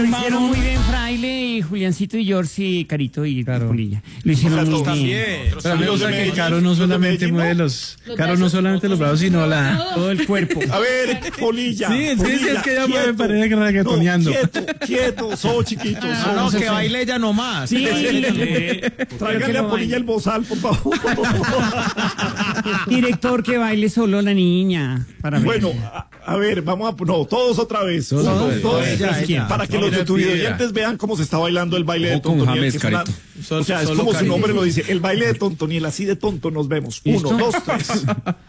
Lo hicieron muy bien Fraile y Juliancito y George y Carito y Polilla. Lo hicieron muy bien. Pero me gusta que Caro no solamente mueve Caro no solamente los brazos, sino todo el cuerpo. A ver, Polilla. Sí, es que ella mueve paredes reggaetoneando. Quieto, somos chiquitos. No, que baile ella nomás. Sí, Tráigale a Polilla el bozal, por favor. Director, que baile solo la niña. Bueno, a ver, vamos a... No, todos otra vez. Todos. Para que los de tu oyentes vean cómo se está bailando el baile de Tontoniel. O sea, es como su nombre lo dice. El baile de Tontoniel, así de tonto nos vemos. 1, 2, 3.